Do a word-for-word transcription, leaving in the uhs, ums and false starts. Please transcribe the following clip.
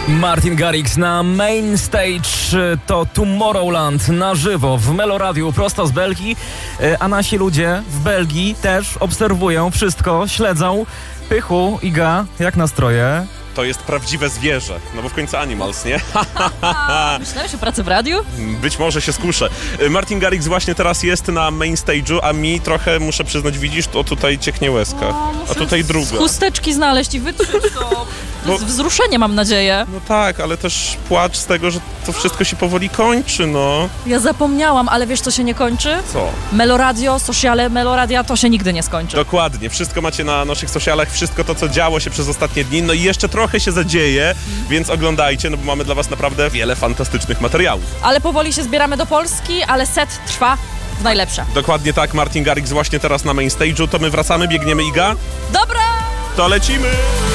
Martin Garrix na Main Stage, to Tomorrowland na żywo w Meloradiu prosto z Belgii, a nasi ludzie w Belgii też obserwują wszystko, śledzą. Pychu, Iga, jak nastroje? To jest prawdziwe zwierzę, no bo w końcu Animals, nie? Myślałeś o pracy w radiu? Być może się skuszę. Martin Garrix właśnie teraz jest na main stage'u, a mi trochę, muszę przyznać, widzisz, to tutaj cieknie łezka, O, a tutaj druga. Chusteczki znaleźć i wytrzeć to. To jest Bo- wzruszenie, mam nadzieję. No tak, ale też płacz z tego, że to wszystko się powoli kończy, no. Ja zapomniałam, ale wiesz, co się nie kończy? Co? Meloradio, sociale, Meloradia, to się nigdy nie skończy. Dokładnie, wszystko macie na naszych socialach, wszystko to, co działo się przez ostatnie dni, no i jeszcze trochę się zadzieje, więc oglądajcie, no bo mamy dla was naprawdę wiele fantastycznych materiałów. Ale powoli się zbieramy do Polski, ale set trwa w najlepsze. Dokładnie tak, Martin Garrix właśnie teraz na main stage'u, to my wracamy, biegniemy, Iga? Dobra! To lecimy!